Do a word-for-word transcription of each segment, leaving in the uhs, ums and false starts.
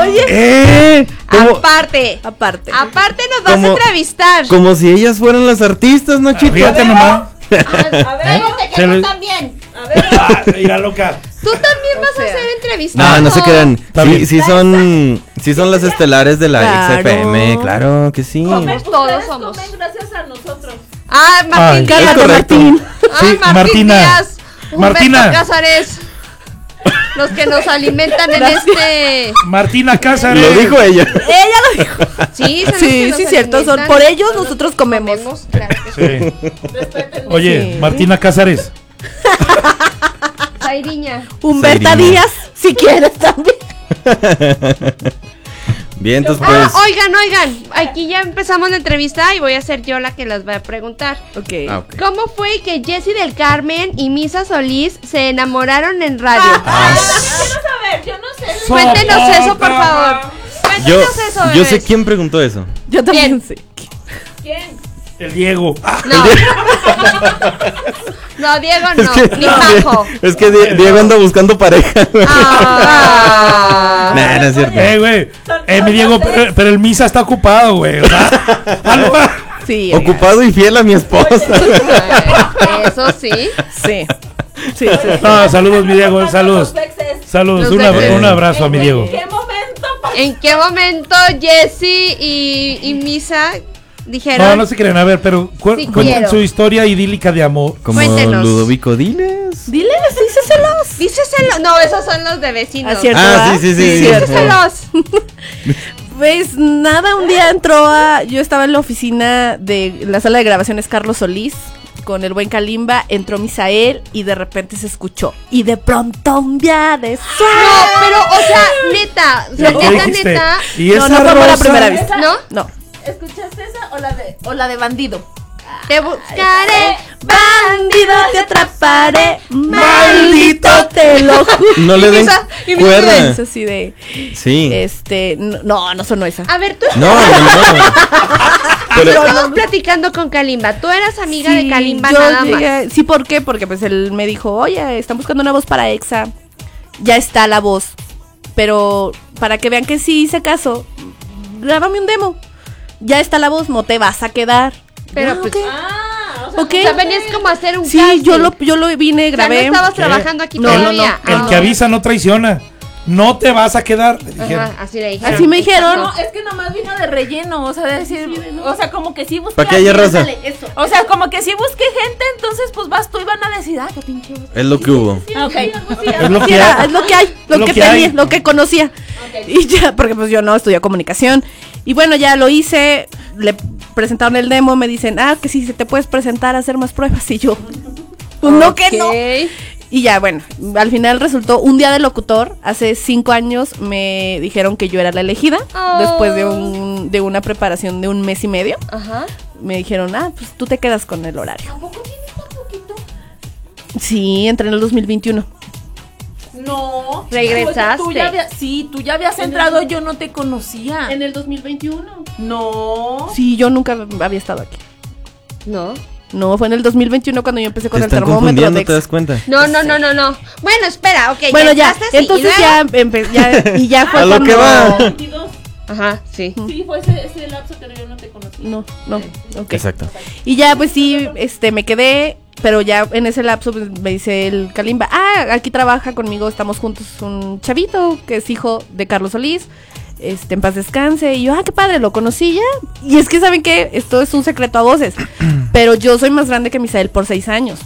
Oye. ¿Eh? ¿Cómo? Aparte. Aparte. Aparte nos vas Como- a entrevistar. Como si ellas fueran las artistas, ¿no, chicos? Fíjate nomás. A ver, ¿Eh? te Se quedó le- también. A ver. Ah, mira, loca. Tú también O vas sea. a ser entrevistado. No, no se crean. Está Sí, bien. sí son, sí son las estelares de la Claro. X F M, claro que sí. Comen todos Ustedes somos. comen gracias a nosotros. Ah, Martín Ay. Díaz. Es correcto. Martín. Ay, Sí, Martín Martina. Díaz. Humberto Martina. Cázares. Los que nos alimentan en este. Martina Cázares. Lo dijo ella. Ella lo dijo. Sí, son los que Sí, nos sí, cierto. Son, alimentan. por ellos nosotros comemos. Comemos, claro que sí. Sí. Oye, Sí. Martina Cázares. Zairiña. Humberta Zairina. Díaz, si quieres también. Bien, entonces Ah, pues. oigan, oigan. Aquí ya empezamos la entrevista y voy a ser yo la que las va a preguntar. Ok. Ah, ok. ¿Cómo fue que Jessy del Carmen y Misa Solís se enamoraron en radio? Ah, yo también quiero saber, yo no sé. Cuéntenos eso, por favor. Yo, Cuéntenos eso, yo sé bebés. quién preguntó eso. Yo también Bien. sé. ¿Quién? El Diego. Ah, No. No, Diego no, Es que, ni Pajo. es que Di- Diego anda buscando pareja. Ah. Nah, no es cierto. eh, güey. Eh, mi Diego, pero, pero el Misa está ocupado, güey. O sea, algo- Sí. Ocupado y fiel a mi esposa. Ay, Eso sí. Sí. Sí, sí. No, saludos, mi Diego. Saludos. Los exes. Saludos. Los Un, ab- exes. un abrazo a mi Diego. ¿En qué momento pasó? ¿En qué momento Jessy y, y Misa dijeron? No, no se creen. A ver, pero cu- Sí cuenten quiero. su historia idílica de amor. Como Cuéntenos. Ludovico, diles. Diles, díceselos. Díceselo. No, esos son los de vecinos. Ah, cierto. Ah, ¿verdad? sí, sí, sí. sí. Díceselos. Pues nada, un día entró a. Yo estaba en la oficina de la sala de grabaciones Carlos Solís con el buen Kalimba. Entró Misael y de repente se escuchó. Y de pronto un día de sol. No, pero, o sea, neta. O sea, ¿Qué neta, dijiste? neta. Y No, esa no fue por la rosa- primera vista. ¿No? No. ¿Escuchaste esa o la de, o la de bandido? Te buscaré. Bandido, te atraparé. Maldito, te lo juro. No le den Misa- y Misa cuerda. Es así de. Sí. Este. No, no sonó esa. A ver, tú. No, no, no. Pero, Estamos platicando con Kalimba. Tú eras amiga de Sí, Kalimba yo nada llegué- más. Sí, ¿por qué? Porque pues él me dijo, oye, están buscando una voz para Exa. Ya está la voz. Pero para que vean que sí hice caso, grábame un demo. Ya está la voz, no te vas a quedar. Pero Ah, pues. ok. Ah, o sea, Ok. O sea, venías como a hacer un Sí, casting. yo lo, yo lo vine, O sea, no grabé. estabas ¿Qué? trabajando aquí No, no, todavía. El Ah, que avisa no traiciona. No te vas a quedar. le dijeron. Ajá, así le dijeron. Así me dijeron. no, es que nomás vino de relleno, o sea, de decir, o sea, como que sí busqué. ¿Para qué haya gente, raza? ándale, eso. O sea, como que sí busqué gente, entonces pues vas tú y van a decir, ah, qué pinche. es lo que hubo. Ah, ok. Es lo Sí, que era- hay. es lo que hay, lo, Lo que, que tenía, hay. lo que conocía. Y ya, porque pues yo no estudié comunicación. Y bueno, ya lo hice, le presentaron el demo, me dicen, ah, que sí, se te puedes presentar a hacer más pruebas. Y yo, pues no que no. Ok. Y ya, bueno, al final resultó un día de locutor. Hace cinco años me dijeron que yo era la elegida. Oh. Después de, un, de una preparación de un mes y medio. Ajá. Me dijeron, ah, pues tú te quedas con el horario. ¿Tampoco tienes tan poquito? Sí, entré en el dos mil veintiuno. No. ¿Regresaste? Tú ya había- sí, tú ya habías entrado, yo no te conocía. el dos mil veintiuno. No. Sí, yo nunca había estado aquí. No. No, fue en el dos mil veintiuno cuando yo empecé Te con el están termómetro confundiendo, de ¿te das cuenta? No, no, no, no, no. Bueno, espera, ok. Bueno, ya, entraste, sí, y entonces luego- ya, empe- ya, y ya fue A lo cuando... que va. veintidós. Ajá, sí. Sí, fue ese, ese lapso que yo no te conocí. No, no, ok. Exacto. Y ya, pues sí, este, me quedé, pero ya en ese lapso pues, me dice el Kalimba, ah, aquí trabaja conmigo, estamos juntos un chavito que es hijo de Carlos Solís, este, en paz descanse, y yo, ah, qué padre, lo conocí ya, y es que, ¿saben qué? Esto es un secreto a voces, pero yo soy más grande que Misael por seis años.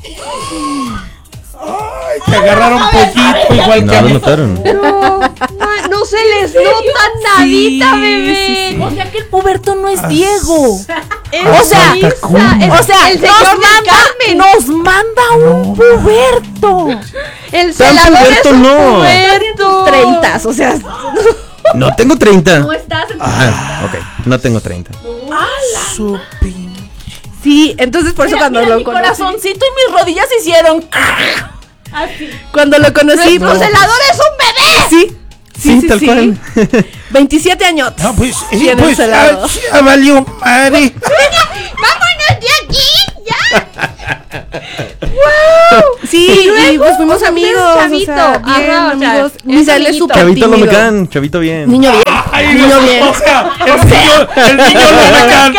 Te agarraron pollito igual No que a lo mí. notaron. No, no, no se les nota nadita, Sí, bebé. sí, sí. O sea que el puberto no es Ah, Diego. Es O sea, Lisa, ¿cómo? es- O sea, el nos señor del manda, Carmen. nos manda un puberto. El Tan celador es puberto un no. puberto. Treintas, o sea, No tengo treinta. no estás en... Ah, ok. No tengo treinta. Su pin- Sí, entonces por eso Mira, cuando mira, lo mi conocí, corazoncito y mis rodillas hicieron. Así. cuando lo conocí, Nuestro pues, celador es un bebé. sí, sí, Sí, sí, tal sí. cual. veintisiete años. No, pues, eh, Tiene pues, el celador. ah, ya valió madre. Vámonos de aquí, ya. Sí, Y y, luego, pues fuimos o sea, amigos, eres chavito. o sea, bien Ajá, o sea, amigos. eres Misael es amiguito. súper Chavito no me tímido. caen, chavito bien. Niño bien. Ay, Niño no, bien. O sea, el niño, el niño huracán.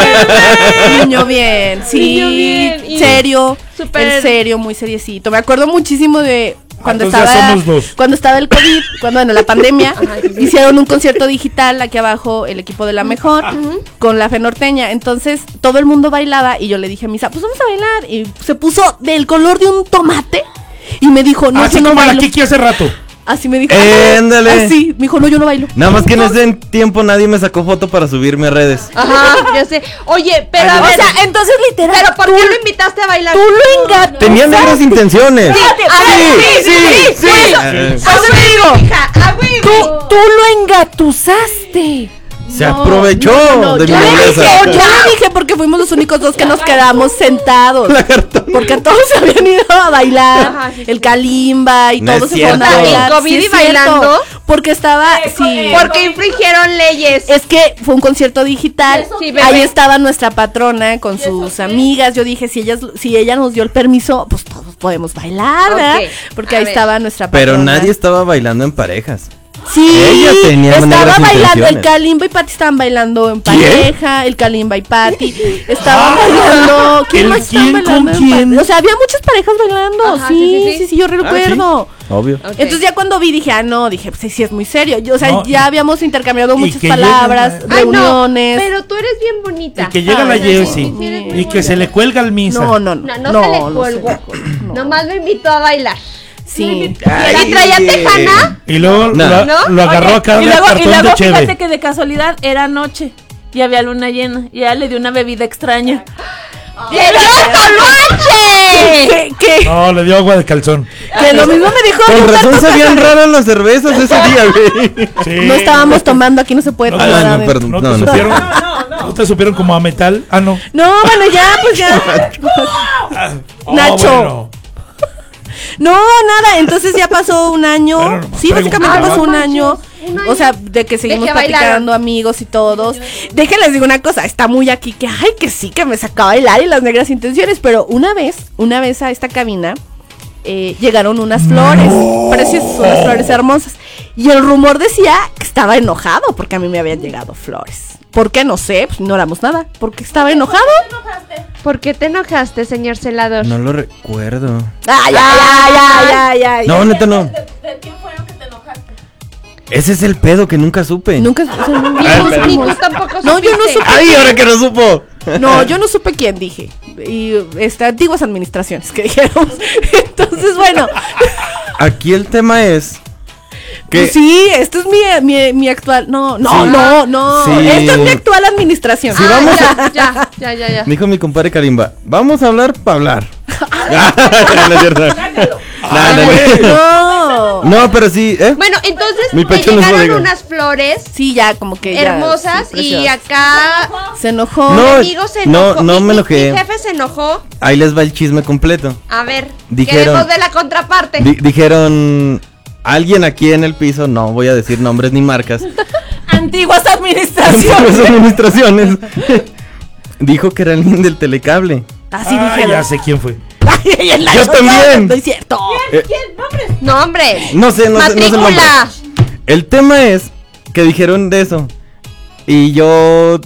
Niño bien, sí, Niño bien, y- serio, Súper- en serio, muy seriecito. Me acuerdo muchísimo de cuando Entonces ya estaba somos dos. cuando estaba el COVID, cuando bueno, la pandemia, hicieron un concierto digital aquí abajo el equipo de La Mejor con la Fe Norteña. Entonces, todo el mundo bailaba y yo le dije a Misa, "Pues vamos a bailar." Y se puso del color de un tomate y me dijo, "No, Así yo no como la bailo." Kiki hace rato. Así me dijo. Éndale. Así, me dijo, "No, yo no bailo." Nada más que en ese tiempo nadie me sacó foto para subirme a redes. Ajá, ya sé. Oye, pero a O ver, sea, entonces literal. pero ¿por qué lo invitaste a bailar? Tú lo engatusas. Tenía negras intenciones. Sí, sí, sí, sí. Por eso te digo, Hija, a huevo. tú, tú lo engatusaste. Se aprovechó de mi Yo le nobleza. dije, yo le dije porque fuimos los únicos dos que nos quedamos sentados. Porque todos se habían ido a bailar. Ajá, sí, sí. El Kalimba y No todos es se fueron a cierto. bailar. ¿En COVID Sí, y es cierto. bailando? Porque estaba, sí. Porque infringieron leyes. Es que fue un concierto digital. Sí, bebé. Ahí estaba nuestra patrona con sus amigas. Yo dije, si ellas, si ella nos dio el permiso, pues todos podemos bailar, ¿verdad? Ok, Porque a ahí ver. estaba nuestra patrona. Pero nadie estaba bailando en parejas. Sí, Ella tenía estaba negras bailando, el intenciones. Kalimba y Patty estaban bailando en pareja, el Kalimba y Patty estaban bailando. ¿Quién ¿el más estaba quién bailando con en quién? pareja? O sea, había muchas parejas bailando, Ajá, sí, sí, sí, sí, sí, sí. yo recuerdo. Obvio. Ok. Entonces ya cuando vi dije, ah, no, dije, pues sí, sí es muy serio. Yo, o sea, No, ya y- habíamos intercambiado y muchas que palabras, llega- Ay, no, reuniones. pero tú eres bien bonita. Y que llega la Ay, Jessie sí, sí, eres muy y que se le cuelga al misa. No, no, no. No, no, se le colgó. le colgó, no. Nomás me invitó a bailar. Sí. ¿Y traía tejana? Y luego No. la- ¿No? lo agarró Oye, a cada y luego, y cartón luego de fíjate cheve. que de casualidad era noche y había luna llena y a ella le dio una bebida extraña. ¡Le dio coloche! ¿Qué? ¿Qué? No, le dio agua de calzón. Que lo mismo me dijo. Con razón Roberto sabían Casanova. raras las cervezas ese día, güey. Sí. No estábamos tomando, aquí no se puede No, tomar. Ah, no, adentro. perdón. ¿No No, te no. supieron? No, te supieron como a metal? Ah, no. No, bueno, ya, pues ya. Oh, Nacho. bueno. No, nada, entonces ya pasó un año. Bueno, nomás Sí, básicamente preguntaba. pasó un año. Un año. O sea, de que seguimos que platicando, bailaron. amigos y todos. Déjenles digo una cosa, está muy aquí que, ay, que sí, que me sacaba a bailar y las negras intenciones. Pero una vez, una vez a esta cabina, eh, llegaron unas flores, preciosas, unas flores hermosas. Y el rumor decía que estaba enojado porque a mí me habían llegado flores. ¿Por qué? No sé, pues no éramos nada. ¿Por qué estaba enojado? ¿Por qué te enojaste, señor celador? No lo recuerdo. Ay, ay, ay, ay, ay, ay. No, neta no. ¿De quién fueron que te enojaste? Ese es el pedo que nunca supe. Nunca. o sea, no- Ni Ah, tú- pero- ni tú tampoco No, yo no supiste. supe. ¡Ay, ahora que no supo! No, yo no supe quién dije. Y este, antiguas administraciones que dijéramos. Entonces, bueno. Aquí el tema es que Pues sí, esto es mi, mi, mi actual. No, no, Sí. no, no. Sí. Esta es mi actual administración. Sí, Ah, vamos ya, ya, ya, ya, ya. dijo mi compadre Kalimba, vamos a hablar para hablar. No, no es cierto. No, no, no. No. No, pero sí, ¿eh? Bueno, entonces Mi te pecho no es llegaron bodega. unas flores Sí, ya como que ya, hermosas sí, y preciosas. acá Se enojó. No, mi amigo se no, enojó. no Mi- me mi- enojé. Mi jefe se enojó. Ahí les va el chisme completo. A ver, Dijeron- queremos ver la contraparte. Di- dijeron alguien aquí en el piso, no voy a decir nombres ni marcas, Antiguas las administraciones. administraciones, dijo que era alguien del telecable. Así Ah, dije. ya sé quién fue. Yo también. No es cierto. Eh, No, hombre. no sé, no sé, no sé el nombre. Matrícula. El tema es que dijeron de eso. Y yo,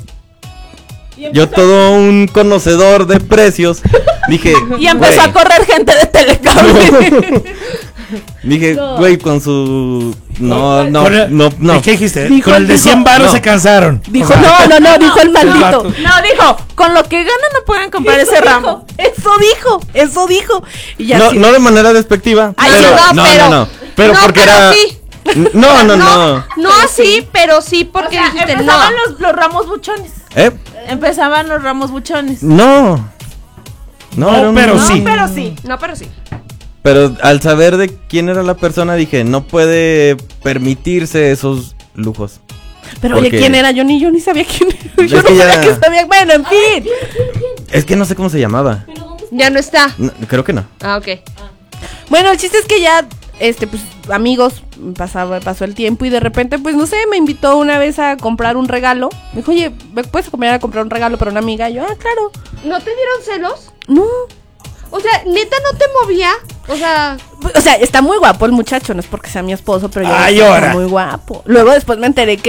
yo todo un conocedor de precios, dije, Y empezó güey, a correr gente de telecable. dije, güey, con su, no, no, Con el- no, no. ¿Y qué dijiste? Dijo- Con el de dijo- cien varos no. se cansaron. Dijo, O sea, no, no, no, dijo el maldito. vato. No, dijo, con lo que ganan no pueden comprar ese ramo. Eso dijo, eso dijo. Y ya No, sí. no de manera despectiva, Ay, pero, no, no, pero- no, no, pero no, porque pero era, sí. no, no, no, No, no así, pero sí O porque sea, dijiste no. empezaban los, los ramos buchones. ¿eh? Empezaban los ramos buchones. No, no, No, era un- pero No, sí. pero sí. No, pero sí. Pero al saber de quién era la persona dije, no puede permitirse esos lujos. Pero oye, Porque- ¿quién era? Yo ni, yo ni sabía quién era. Es Yo no que ya- sabía que sabía. Bueno, en fin. Es que no sé cómo se llamaba. Ya no está. No, creo que no. Ah, ok. Bueno, el chiste es que ya, este, pues, amigos, pasaba, pasó el tiempo y de repente, pues, no sé, me invitó una vez a comprar un regalo. Me dijo, oye, ¿me puedes acompañar a comprar un regalo para una amiga? Y yo, ah, claro. ¿No te dieron celos? No. O sea, neta no te movía. O sea, O sea, está muy guapo el muchacho, no es porque sea mi esposo, pero yo Ay, está ahora. muy guapo. Luego después me enteré que